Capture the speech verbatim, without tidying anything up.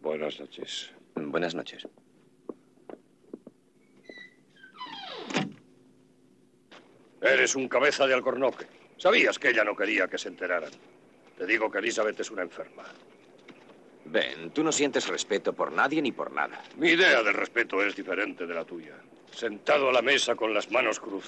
Buenas noches. Buenas noches. Eres un cabeza de alcornoque. Sabías que ella no quería que se enteraran. Te digo que Elizabeth es una enferma. Ben, tú no sientes respeto por nadie ni por nada. Mi idea del respeto es diferente de la tuya. Sentado a la mesa con las manos cruzadas.